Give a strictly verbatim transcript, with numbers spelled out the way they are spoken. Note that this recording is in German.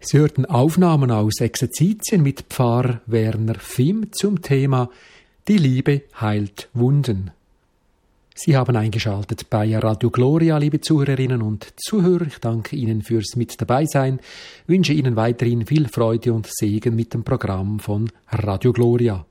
Sie hörten Aufnahmen aus Exerzitien mit Pfarrer Werner Fimm zum Thema »Die Liebe heilt Wunden«. Sie haben eingeschaltet bei Radio Gloria, liebe Zuhörerinnen und Zuhörer. Ich danke Ihnen fürs Mit dabei sein, wünsche Ihnen weiterhin viel Freude und Segen mit dem Programm von Radio Gloria.